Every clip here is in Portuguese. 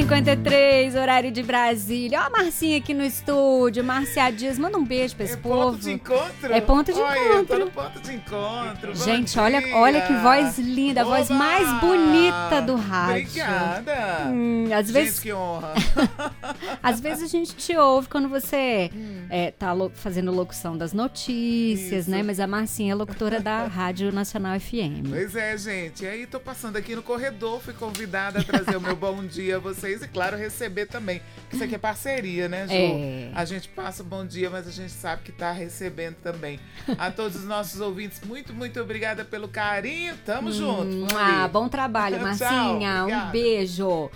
10h53, horário de Brasília. Ó a Marcinha aqui no estúdio. Marcia Dias, manda um beijo pra esse povo. Ponto de encontro? É ponto de Olha, encontro. Eu tô no ponto de encontro. Gente, Bom dia. olha que voz linda, a voz Oba! mais bonita do rádio. Obrigada. Às Gente, vezes, que honra. às vezes a gente te ouve quando você tá fazendo locução das notícias, Isso. né? Mas a Marcinha é locutora da Rádio Nacional FM. Pois é, gente. E aí, tô passando aqui no corredor, fui convidada a trazer o meu bom dia a vocês e, claro, receber também. Porque isso aqui é parceria, né, Ju? É. A gente passa o bom dia, mas a gente sabe que tá recebendo também. A todos os nossos ouvintes, muito, muito obrigada pelo carinho. Tamo junto. Bom trabalho, Marcinha. Tchau, Um obrigada. beijo.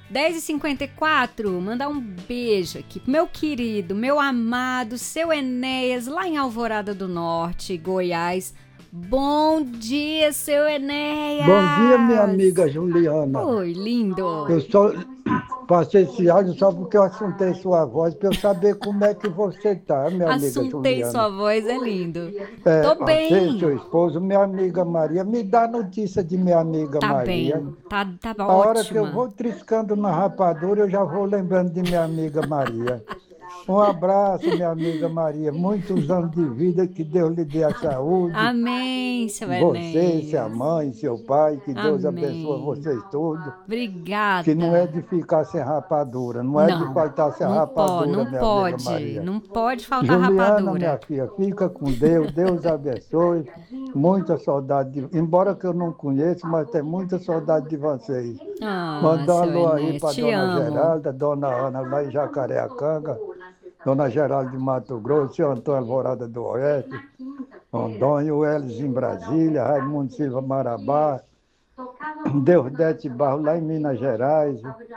10h54, mandar um beijo aqui pro meu querido, meu amado, seu Enéas, lá em Alvorada do Norte, Goiás. Bom dia, seu Enéas! Bom dia, minha amiga Juliana. Oi, lindo! Eu só passei esse áudio só porque eu assuntei sua voz para eu saber como é que você tá, minha amiga Assuntei Juliana. sua voz, é lindo. É, Tô bem. Você, seu esposo, minha amiga Maria, me dá notícia de minha amiga Tá Maria. bem, tá A hora que eu ótima. vou triscando na rapadura, eu já vou lembrando de minha amiga Maria. Um abraço, minha amiga Maria. Muitos anos de vida, que Deus lhe dê a saúde. Amém, seu Você, Enéas. sua mãe, seu pai, que Deus Amém. abençoe vocês todos. Obrigada. Que não é de ficar sem rapadura, não é de faltar sem rapadura, não minha pode, amiga Maria. não pode faltar Juliana, rapadura. minha filha, fica com Deus, Deus abençoe. Muita saudade, embora que eu não conheça, mas tem muita saudade de vocês. Manda um seu alô aí Enéas, para te dona amo. Geralda, dona Ana lá em Jacareacanga, dona Geralda de Mato Grosso, seu Antônio Alvorada do Oeste, Rondônia, Elis em Brasília, Raimundo Silva Marabá, Deusdete Barro lá em Minas Gerais,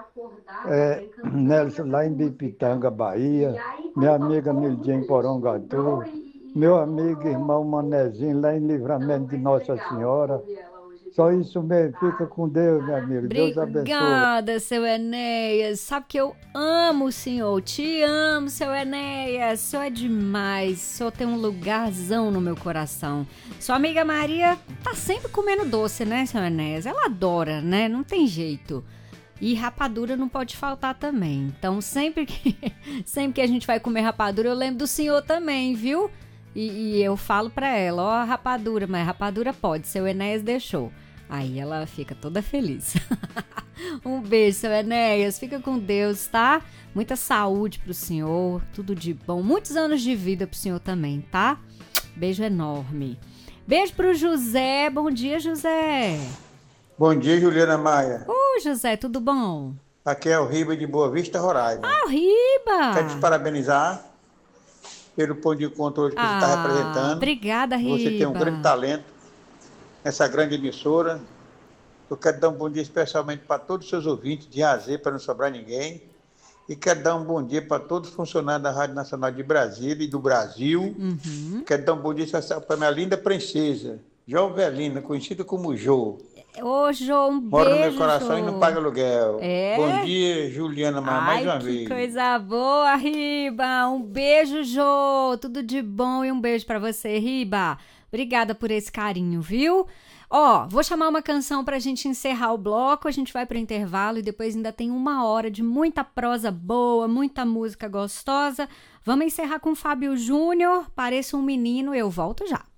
Nelson lá em Bipitanga, Bahia, minha amiga Mildinha em Porongatu, meu amigo e irmão Manezinho lá em Livramento de Nossa Senhora. Só isso mesmo, fica com Deus, meu amigo. Deus abençoe. Obrigada, seu Enéas. Sabe que eu amo o senhor. Te amo, seu Enéas. O senhor é demais. O senhor tem um lugarzão no meu coração. Sua amiga Maria tá sempre comendo doce, né, seu Enéas? Ela adora, né? Não tem jeito. E rapadura não pode faltar também. Então, sempre que a gente vai comer rapadura, eu lembro do senhor também, viu? E eu falo pra ela, ó, rapadura, mas rapadura pode, seu Enéas deixou. Aí ela fica toda feliz. Um beijo, seu Enéas, fica com Deus, tá? Muita saúde pro senhor, tudo de bom. Muitos anos de vida pro senhor também, tá? Beijo enorme. Beijo pro José, bom dia, José. Bom dia, Juliana Maia. José, tudo bom? Aqui é o Riba de Boa Vista, Roraima. O Riba! Quero te parabenizar pelo ponto de encontro hoje que você está representando. Obrigada, Riba. Você tem um grande talento nessa grande emissora. Eu quero dar um bom dia especialmente para todos os seus ouvintes, de A a Z, para não sobrar ninguém. E quero dar um bom dia para todos os funcionários da Rádio Nacional de Brasília e do Brasil. Quero dar um bom dia especial para minha linda princesa, Jovelina, conhecida como Jô. Ô, Jô, um Mora beijo, no meu coração Jô. e não paga aluguel. É? Bom dia, Juliana Maia, mais uma que vez. coisa boa, Riba. Um beijo, Jô. Tudo de bom e um beijo pra você, Riba. Obrigada por esse carinho, viu? Ó, vou chamar uma canção pra gente encerrar o bloco, a gente vai pro intervalo e depois ainda tem 1 hora de muita prosa boa, muita música gostosa. Vamos encerrar com Fábio Júnior, Pareço um Menino, eu volto já.